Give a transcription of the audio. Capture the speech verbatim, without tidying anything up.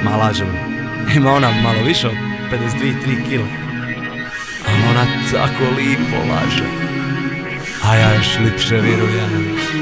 Ma lažem, ima ona malo više od pedeset dvije tri kile. Ali ona tako lipo laže. A ja još lipše vjerujem.